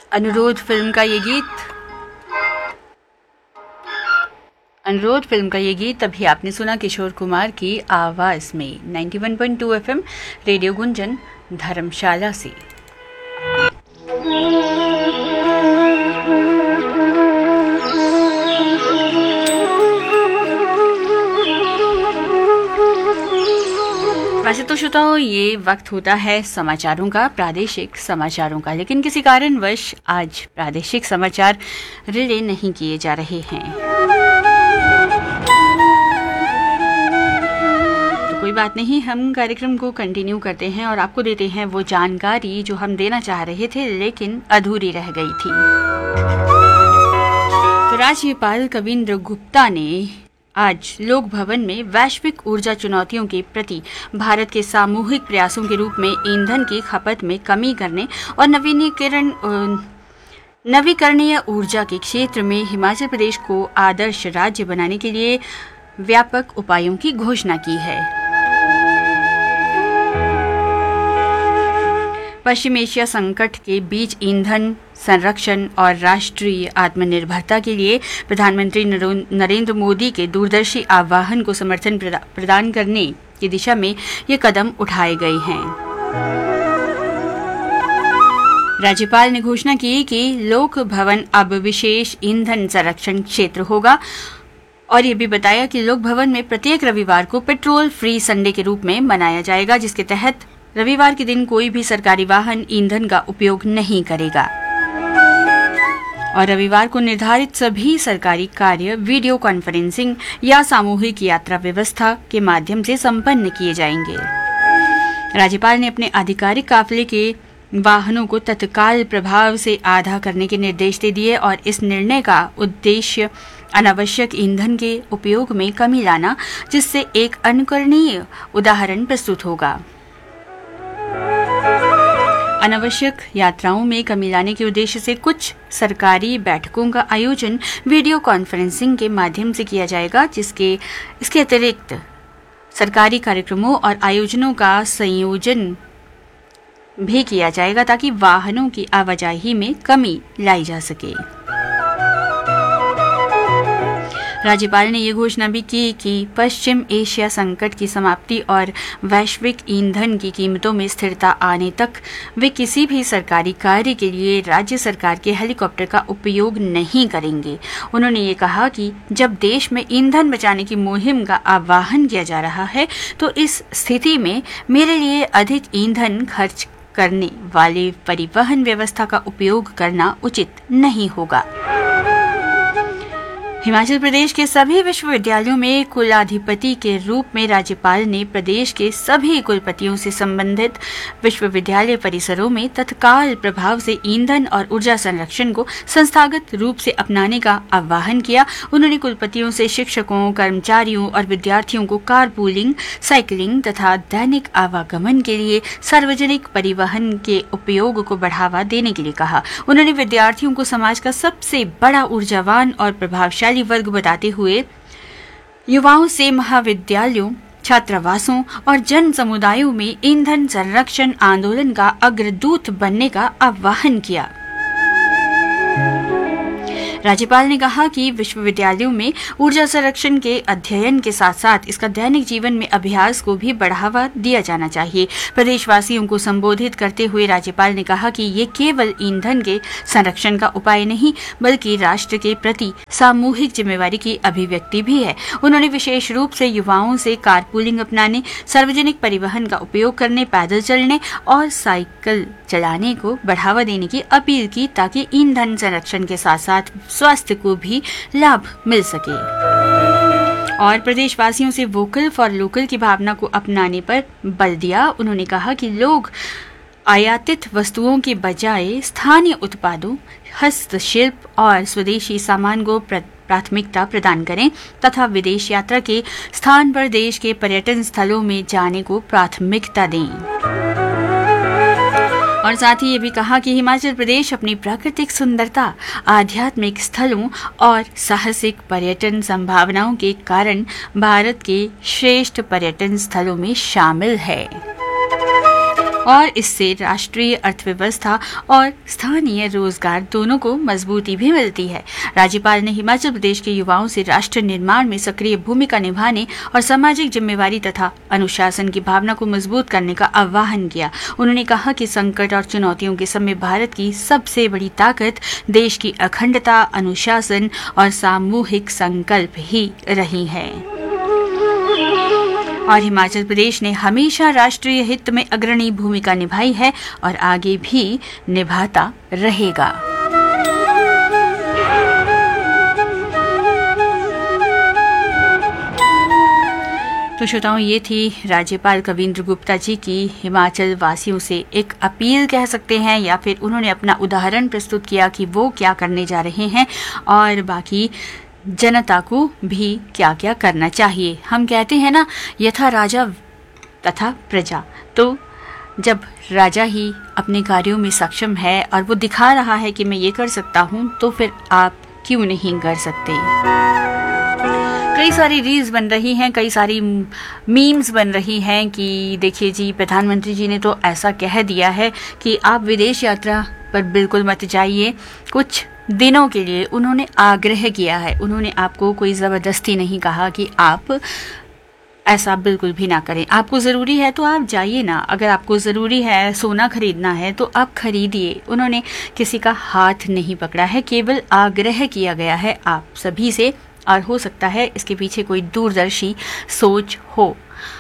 अनुरोध फिल्म का ये गीत अभी आपने सुना किशोर कुमार की आवाज में 91.2 एफएम रेडियो गुंजन धर्मशाला से। वैसे तो श्रोताओं, ये वक्त होता है समाचारों का, प्रादेशिक समाचारों का, लेकिन किसी कारणवश आज प्रादेशिक समाचार रिले नहीं किए जा रहे हैं। तो कोई बात नहीं, हम कार्यक्रम को कंटिन्यू करते हैं और आपको देते हैं वो जानकारी जो हम देना चाह रहे थे लेकिन अधूरी रह गई थी। तो राज्यपाल कविंद्र गुप्ता ने आज लोक भवन में वैश्विक ऊर्जा चुनौतियों के प्रति भारत के सामूहिक प्रयासों के रूप में ईंधन की खपत में कमी करने और नवीकरणीय ऊर्जा के क्षेत्र में हिमाचल प्रदेश को आदर्श राज्य बनाने के लिए व्यापक उपायों की घोषणा की है। पश्चिम एशिया संकट के बीच ईंधन संरक्षण और राष्ट्रीय आत्मनिर्भरता के लिए प्रधानमंत्री नरेंद्र मोदी के दूरदर्शी आह्वान को समर्थन प्रदान करने की दिशा में ये कदम उठाए गए हैं। राज्यपाल ने घोषणा की कि लोक भवन अब विशेष ईंधन संरक्षण क्षेत्र होगा और ये भी बताया कि लोक भवन में प्रत्येक रविवार को पेट्रोल फ्री संडे के रूप में मनाया जाएगा, जिसके तहत रविवार के दिन कोई भी सरकारी वाहन ईंधन का उपयोग नहीं करेगा और रविवार को निर्धारित सभी सरकारी कार्य वीडियो कॉन्फ्रेंसिंग या सामूहिक यात्रा व्यवस्था के माध्यम से संपन्न किए जाएंगे। राज्यपाल ने अपने आधिकारिक काफिले के वाहनों को तत्काल प्रभाव से आधा करने के निर्देश दे दिए और इस निर्णय का उद्देश्य अनावश्यक ईंधन के उपयोग में कमी लाना, जिससे एक अनुकरणीय उदाहरण प्रस्तुत होगा। अनावश्यक यात्राओं में कमी लाने के उद्देश्य से कुछ सरकारी बैठकों का आयोजन वीडियो कॉन्फ्रेंसिंग के माध्यम से किया जाएगा, इसके अतिरिक्त सरकारी कार्यक्रमों और आयोजनों का संयोजन भी किया जाएगा ताकि वाहनों की आवाजाही में कमी लाई जा सके। राज्यपाल ने ये घोषणा भी की कि पश्चिम एशिया संकट की समाप्ति और वैश्विक ईंधन की कीमतों में स्थिरता आने तक वे किसी भी सरकारी कार्य के लिए राज्य सरकार के हेलीकॉप्टर का उपयोग नहीं करेंगे। उन्होंने ये कहा कि जब देश में ईंधन बचाने की मुहिम का आह्वान किया जा रहा है तो इस स्थिति में मेरे लिए अधिक ईंधन खर्च करने वाले परिवहन व्यवस्था का उपयोग करना उचित नहीं होगा। हिमाचल प्रदेश के सभी विश्वविद्यालयों में कुलाधिपति के रूप में राज्यपाल ने प्रदेश के सभी कुलपतियों से संबंधित विश्वविद्यालय परिसरों में तत्काल प्रभाव से ईंधन और ऊर्जा संरक्षण को संस्थागत रूप से अपनाने का आह्वान किया। उन्होंने कुलपतियों से शिक्षकों, कर्मचारियों और विद्यार्थियों को कारपूलिंग, साइकिलिंग तथा दैनिक आवागमन के लिए सार्वजनिक परिवहन के उपयोग को बढ़ावा देने के लिए कहा। उन्होंने विद्यार्थियों को समाज का सबसे बड़ा ऊर्जावान और प्रभावशाली वर्ग बताते हुए युवाओं से महाविद्यालयों, छात्रावासों और जन समुदायों में ईंधन संरक्षण आंदोलन का अग्रदूत बनने का आह्वान किया। राज्यपाल ने कहा कि विश्वविद्यालयों में ऊर्जा संरक्षण के अध्ययन के साथ साथ इसका दैनिक जीवन में अभ्यास को भी बढ़ावा दिया जाना चाहिए। प्रदेशवासियों को संबोधित करते हुए राज्यपाल ने कहा कि ये केवल ईंधन के संरक्षण का उपाय नहीं बल्कि राष्ट्र के प्रति सामूहिक जिम्मेवारी की अभिव्यक्ति भी है। उन्होंने विशेष रूप से युवाओं से कारपूलिंग अपनाने, सार्वजनिक परिवहन का उपयोग करने, पैदल चलने और साइकिल चलाने को बढ़ावा देने की अपील की ताकि ईंधन संरक्षण के साथ साथ स्वास्थ्य को भी लाभ मिल सके और प्रदेशवासियों से वोकल फॉर लोकल की भावना को अपनाने पर बल दिया। उन्होंने कहा कि लोग आयातित वस्तुओं के बजाय स्थानीय उत्पादों, हस्तशिल्प और स्वदेशी सामान को प्राथमिकता प्रदान करें तथा विदेश यात्रा के स्थान पर देश के पर्यटन स्थलों में जाने को प्राथमिकता दें। और साथ ही ये भी कहा कि हिमाचल प्रदेश अपनी प्राकृतिक सुंदरता, आध्यात्मिक स्थलों और साहसिक पर्यटन संभावनाओं के कारण भारत के श्रेष्ठ पर्यटन स्थलों में शामिल है। और इससे राष्ट्रीय अर्थव्यवस्था और स्थानीय रोजगार दोनों को मजबूती भी मिलती है। राज्यपाल ने हिमाचल प्रदेश के युवाओं से राष्ट्र निर्माण में सक्रिय भूमिका निभाने और सामाजिक जिम्मेवारी तथा अनुशासन की भावना को मजबूत करने का आह्वान किया। उन्होंने कहा कि संकट और चुनौतियों के समय भारत की सबसे बड़ी ताकत देश की अखंडता, अनुशासन और सामूहिक संकल्प ही रही है। और हिमाचल प्रदेश ने हमेशा राष्ट्रीय हित में अग्रणी भूमिका निभाई है और आगे भी निभाता रहेगा। तो श्रोताओं, ये थी राज्यपाल कविंद्र गुप्ता जी की हिमाचल वासियों से एक अपील कह सकते हैं, या फिर उन्होंने अपना उदाहरण प्रस्तुत किया कि वो क्या करने जा रहे हैं और बाकी जनता को भी क्या क्या करना चाहिए। हम कहते हैं ना, यथा राजा तथा प्रजा। तो जब राजा ही अपने कार्यों में सक्षम है और वो दिखा रहा है कि मैं ये कर सकता हूँ, तो फिर आप क्यों नहीं कर सकते। कई सारी रील्स बन रही हैं, कई सारी मीम्स बन रही हैं कि देखिए जी, प्रधानमंत्री जी ने तो ऐसा कह दिया है कि आप विदेश यात्रा पर बिल्कुल मत जाइए। कुछ दिनों के लिए उन्होंने आग्रह किया है, उन्होंने आपको कोई ज़बरदस्ती नहीं कहा कि आप ऐसा बिल्कुल भी ना करें। आपको ज़रूरी है तो आप जाइए ना, अगर आपको ज़रूरी है सोना खरीदना है तो आप खरीदिए। उन्होंने किसी का हाथ नहीं पकड़ा है, केवल आग्रह किया गया है आप सभी से, और हो सकता है इसके पीछे कोई दूरदर्शी सोच हो।